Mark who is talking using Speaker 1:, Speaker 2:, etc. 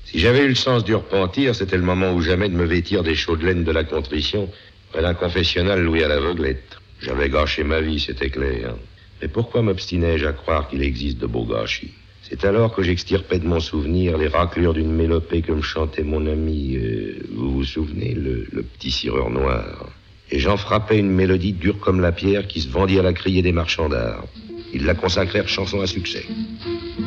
Speaker 1: Si j'avais eu le sens du repentir, c'était le moment ou jamais de me vêtir des chaudes laines de la contrition près d'un confessionnal loué à l'aveuglette. J'avais gâché ma vie, c'était clair. Mais pourquoi m'obstinais-je à croire qu'il existe de beaux gâchis? C'est alors que j'extirpais de mon souvenir les raclures d'une mélopée que me chantait mon ami, vous vous souvenez, le petit cireur noir. Et j'en frappais une mélodie dure comme la pierre qui se vendit à la criée des marchands d'art. Ils la consacrèrent chanson à succès.